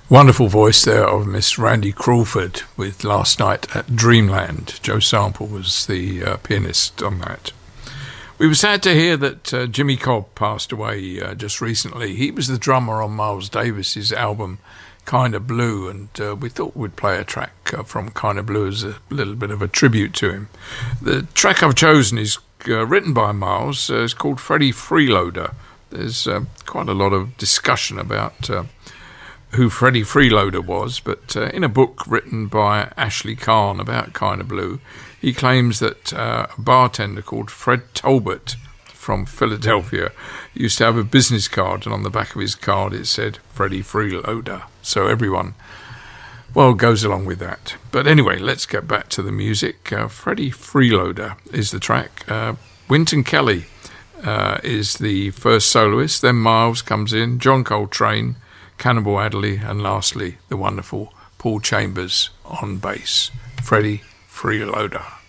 Wonderful voice there of Miss Randy Crawford with Last Night at Dreamland. Joe Sample was the pianist on that. We were sad to hear that Jimmy Cobb passed away just recently. He was the drummer on Miles Davis's album Kinda Blue, and we thought we'd play a track from Kinda Blue as a little bit of a tribute to him. The track I've chosen is written by Miles. It's called Freddie Freeloader. There's quite a lot of discussion about who Freddie Freeloader was, but in a book written by Ashley Kahn about Kinda Blue, he claims that a bartender called Fred Talbot from Philadelphia used to have a business card, and on the back of his card it said Freddie Freeloader. So everyone, well, goes along with that. But anyway, let's get back to the music. Freddie Freeloader is the track. Wynton Kelly is the first soloist, then Miles comes in, John Coltrane, Cannonball Adderley, and lastly, the wonderful Paul Chambers on bass. Freddie Freeloader.